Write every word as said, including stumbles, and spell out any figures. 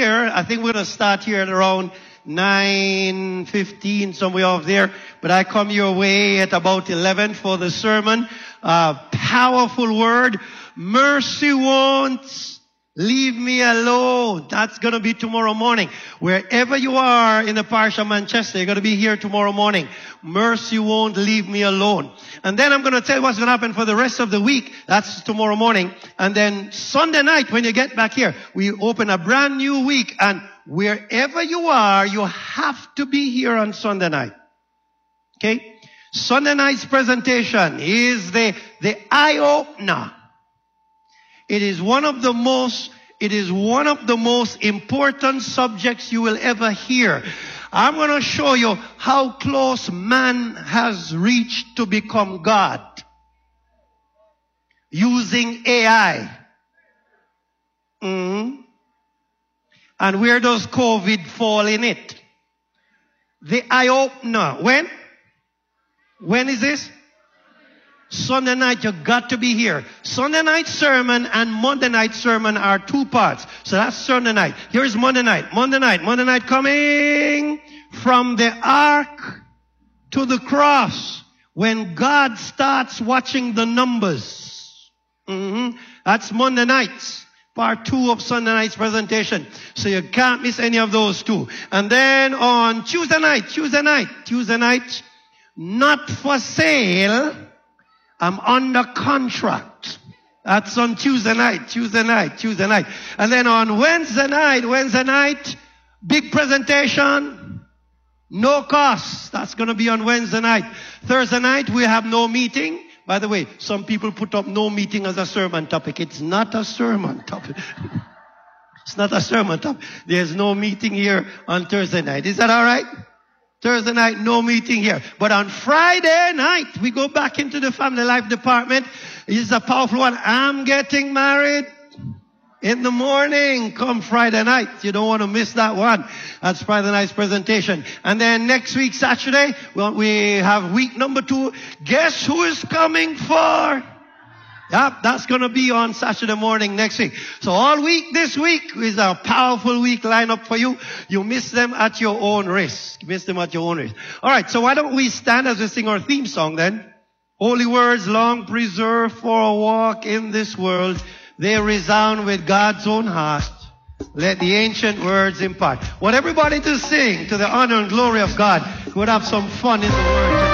here. I think we're going to start here at around nine fifteen, somewhere off there. But I come your way at about eleven for the sermon. Uh, powerful word. Mercy won't leave me alone. That's going to be tomorrow morning. Wherever you are in the parish of Manchester, you're going to be here tomorrow morning. Mercy won't leave me alone. And then I'm going to tell you what's going to happen for the rest of the week. That's tomorrow morning. And then Sunday night, when you get back here, we open a brand new week. And wherever you are, you have to be here on Sunday night. Okay? Sunday night's presentation is the, the eye-opener. It is one of the most, it is one of the most important subjects you will ever hear. I'm going to show you how close man has reached to become God using A I. Mm-hmm. And where does COVID fall in it? The eye-opener. When? When is this? Sunday night, you got to be here. Sunday night sermon and Monday night sermon are two parts. So that's Sunday night. Here's Monday night. Monday night. Monday night coming from the ark to the cross. When God starts watching the numbers. Mm-hmm. That's Monday night. Part two of Sunday night's presentation. So you can't miss any of those two. And then on Tuesday night, Tuesday night, Tuesday night, not for sale. I'm under contract. That's on Tuesday night, Tuesday night, Tuesday night. And then on Wednesday night, Wednesday night, big presentation, no cost. That's going to be on Wednesday night. Thursday night, we have no meeting. By the way, some people put up no meeting as a sermon topic. It's not a sermon topic. It's not a sermon topic. There's no meeting here on Thursday night. Is that all right? Thursday night, no meeting here. But on Friday night, we go back into the family life department. It's a powerful one. I'm getting married in the morning. Come Friday night. You don't want to miss that one. That's Friday night's presentation. And then next week, Saturday, well, we have week number two. Guess who is coming for? Yep, that's going to be on Saturday morning next week. So all week this week is a powerful week lineup for you. You miss them at your own risk. Miss them at your own risk. All right, so why don't we stand as we sing our theme song then? Holy words long preserved for a walk in this world. They resound with God's own heart. Let the ancient words impart. Want everybody to sing to the honor and glory of God. We'll have some fun in the word.